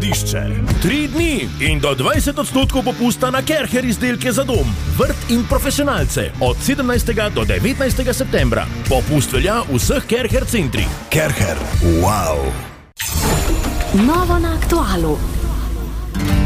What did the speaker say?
skladišče. 3 dni in do 20% popusta na Kerher izdelke za dom, vrt in profesionalce od 17. do 19. septembra. Popust velja v vseh Kerher centrih. Kerher, wow! Novo na Aktualu.